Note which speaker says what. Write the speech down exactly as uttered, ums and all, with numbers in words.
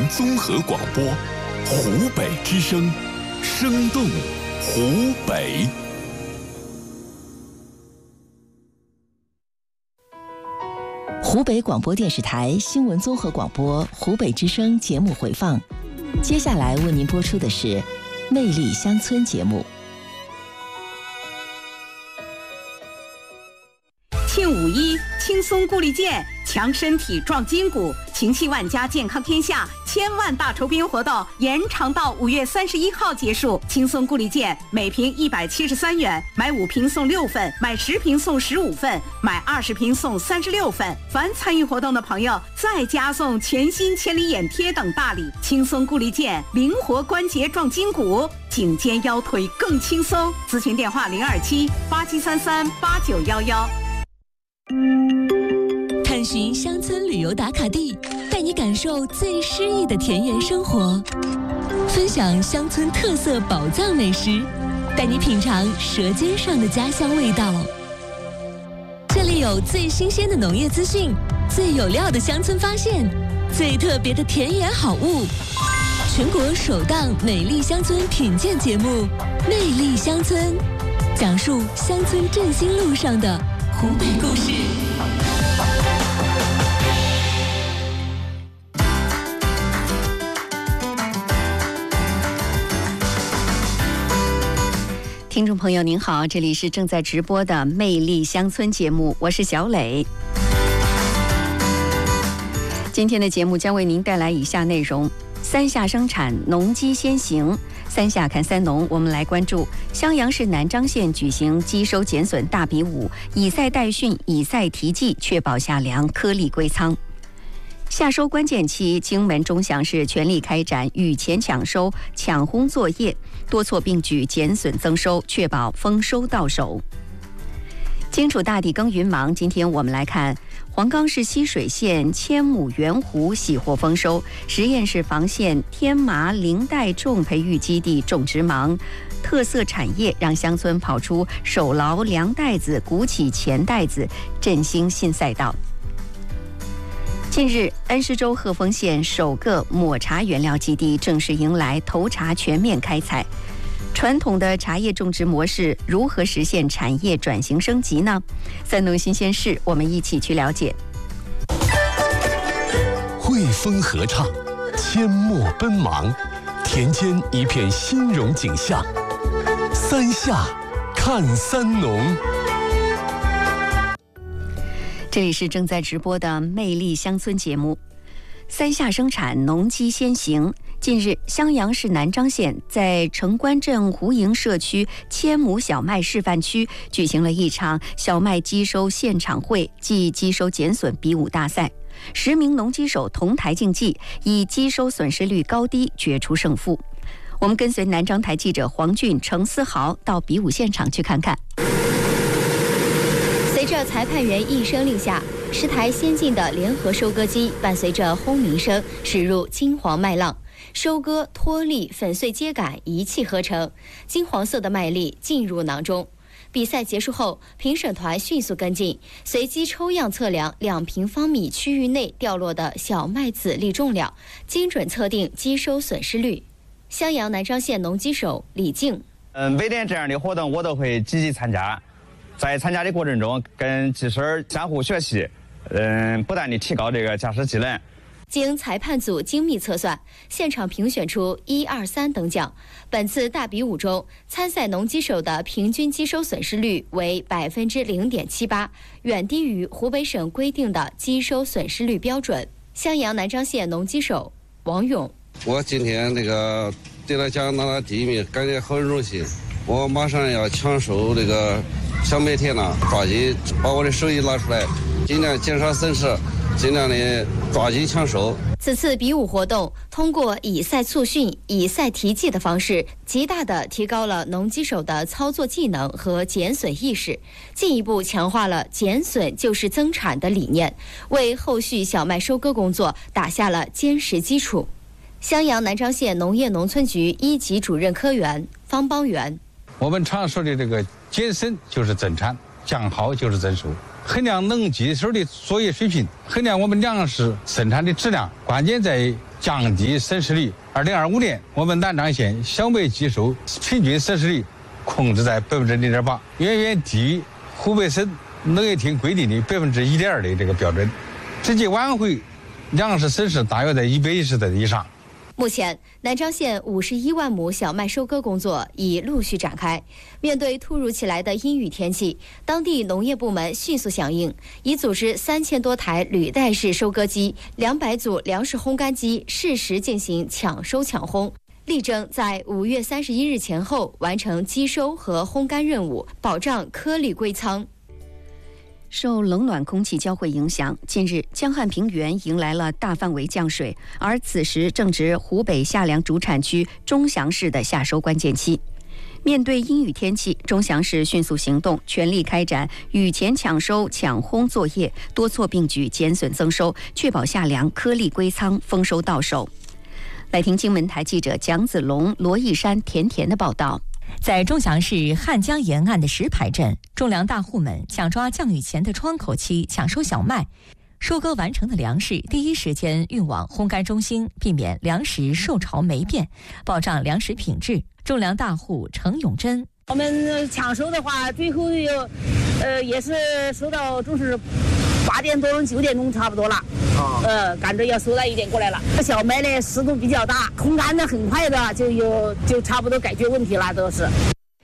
Speaker 1: 综合广播，湖北之声，生动湖北。
Speaker 2: 湖北广播电视台新闻综合广播湖北之声节目回放，接下来为您播出的是《魅力乡村》节目。
Speaker 3: 庆五一，轻松固力健，强身体壮筋骨，情系万家，健康天下千万大酬宾活动延长到五月三十一号结束。轻松固力健每瓶一百七十三元，买五瓶送六份，买十瓶送十五份，买二十瓶送三十六份。凡参与活动的朋友，再加送全新千里眼贴等大礼。轻松固力健，灵活关节壮筋骨，颈肩腰腿更轻松。咨询电话零二七八七三三八九幺幺。
Speaker 4: 探寻乡村旅游打卡地，带你感受最诗意的田园生活，分享乡村特色宝藏美食，带你品尝舌尖上的家乡味道。这里有最新鲜的农业资讯，最有料的乡村发现，最特别的田园好物。全国首档美丽乡村品鉴节目《魅力乡村》，讲述乡村振兴路上的湖北故事。
Speaker 3: 听众朋友您好，这里是正在直播的《魅力乡村》节目，我是小磊。今天的节目将为您带来以下内容：三下生产，农机先行。三下看三农，我们来关注襄阳市南漳县举行机收减损大比武，以赛代训，以赛提技，确保夏粮颗粒归仓。夏收关键期，荆门钟祥市全力开展雨前抢收、抢轰作业，多措并举减损增收，确保丰收到手。荆楚大地耕耘忙，今天我们来看黄冈市西水县千亩圆湖喜获丰收，十堰市房县天麻林带种培育基地种植忙，特色产业让乡村跑出手劳粮袋子，鼓起钱袋子，振兴新赛道。近日，恩施州鹤峰县首个抹茶原料基地正式迎来投茶全面开采。传统的茶叶种植模式如何实现产业转型升级呢？三农新鲜事，我们一起去了解。
Speaker 1: 汇丰合唱，阡陌奔忙，田间一片欣荣景象。三下看三农。
Speaker 3: 这里是正在直播的《魅力乡村》节目。三下生产，农机先行。近日，襄阳市南漳县在城关镇胡营社区千亩小麦示范区举行了一场小麦机收现场会暨机收减损比武大赛，十名农机手同台竞技，以机收损失率高低决出胜负。我们跟随南漳台记者黄俊、程思豪到比武现场去看看。
Speaker 5: 随着裁判员一声令下，十台先进的联合收割机伴随着轰鸣声驶入金黄麦浪，收割、脱粒、粉碎、秸秆一气呵成，金黄色的麦粒进入囊中。比赛结束后，评审团迅速跟进，随机抽样测量两平方米区域内掉落的小麦籽粒重量，精准测定机收损失率。襄阳南漳县农机手李静，
Speaker 6: 嗯，每年这样的活动我都会积极参加，在参加的过程中跟技师相互学习，嗯，不断地提高这个驾驶技能。
Speaker 5: 经裁判组精密测算，现场评选出一二三等奖。本次大比武中，参赛农机手的平均机收损失率为百分之零点七八，远低于湖北省规定的机收损失率标准。襄阳南漳县农机手王勇，
Speaker 7: 我今天那个得了奖，拿了第一名，感觉很荣幸。我马上要抢收这个小麦田了，抓紧把我的手艺拿出来，尽量减少损失，尽量的抓紧抢收。
Speaker 5: 此次比武活动通过以赛促训、以赛提技的方式，极大地提高了农机手的操作技能和减损意识，进一步强化了减损就是增产的理念，为后续小麦收割工作打下了坚实基础。襄阳南漳县农业农村局一级主任科员方邦元，
Speaker 8: 我们常说的这个减损就是增产，降耗就是增收。衡量农机手的作业水平，衡量我们粮食生产的质量，关键在于降低损失率。二零二五年，我们南漳县小麦机收平均损失率控制在百分之零点八，远远低于湖北省农业厅规定的百分之一点二的这个标准，直接挽回粮食损失大约在一百一十吨以上。
Speaker 5: 目前，南漳县五十一万亩小麦收割工作已陆续展开。面对突如其来的阴雨天气，当地农业部门迅速响应，已组织三千多台履带式收割机、两百组粮食烘干机适时进行抢收抢烘，力争在五月三十一日前后完成机收和烘干任务，保障颗粒归仓。
Speaker 3: 受冷暖空气交汇影响，近日江汉平原迎来了大范围降水，而此时正值湖北夏粮主产区钟祥市的夏收关键期。面对阴雨天气，钟祥市迅速行动，全力开展雨前抢收抢烘作业，多措并举，减损增收，确保夏粮颗粒归仓，丰收到手。来听金门台记者蒋子龙、罗义山、甜甜的报道。
Speaker 9: 在钟祥市汉江沿岸的石牌镇，种粮大户们想抓降雨前的窗口期抢收小麦，收割完成的粮食第一时间运往烘干中心，避免粮食受潮霉变，保障粮食品质。种粮大户程永珍：
Speaker 10: 我们抢收的话，最后有，呃，也是收到就是八点多钟、九点钟差不多了。啊，呃，赶着要收到一点过来了。小麦呢湿度比较大，烘干的很快的，就有就差不多解决问题了，都是。